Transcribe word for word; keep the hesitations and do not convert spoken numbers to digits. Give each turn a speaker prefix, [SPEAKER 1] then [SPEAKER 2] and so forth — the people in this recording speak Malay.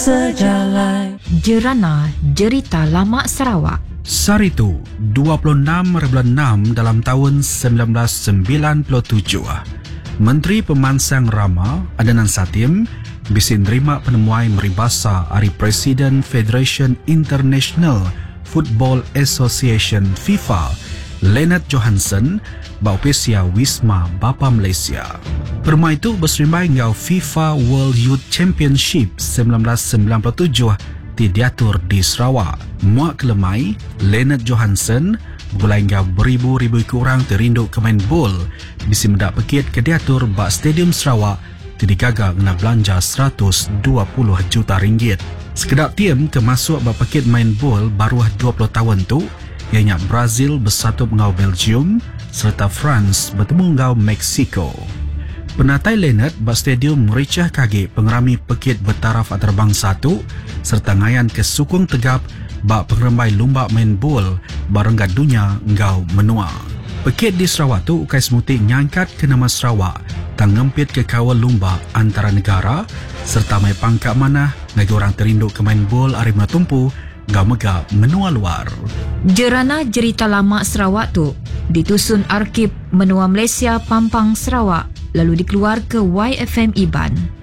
[SPEAKER 1] sejalan.
[SPEAKER 2] Jerana Jerita Lama Sarawak.
[SPEAKER 3] Saritu, dua puluh enam bulan enam dalam tahun sembilan belas sembilan puluh tujuh. Menteri Pemansang Rama, Adnan Satim, bisin terima penemuan meribasa hari Presiden Federation International Football Association FIFA, Lennart Johansson, Baupesia Wisma Bapa Malaysia. Permai itu berserimbai ngau FIFA World Youth Championship sembilan belas sembilan puluh tujuh di diatur di Sarawak. Muak kelemai, Lennart Johansson bergulai ngau beribu-ribu kurang terinduk kemain bol bisi mendak pekit ke diatur bak Stadium Sarawak didikagak kena belanja seratus dua puluh juta ringgit. Sekedap tim kemasuk bak pekit main bol baru dua puluh tahun tu, ianya Brazil bersatu ngau Belgium serta France bertemu ngau Mexico. Penatai Lennart bak stadium mericah kaget pengerami pekit bertaraf antarabangsa tu serta ngayan ke sukung tegap bak pengeremai lumba main bol barenggat dunia ngau menua. Pekit di Sarawak tu ukai semutik nyangkat ke nama Sarawak tang ngempit ke kawal lumba antara negara serta mai pangkat mana ngagi orang terinduk ke main bol Arimna Tumpu ngau mega menua luar.
[SPEAKER 2] Jerana Jerita Lama Sarawak tu ditusun Arkib Menua Malaysia Pampang Sarawak lalu dikeluar ke Y F M Iban.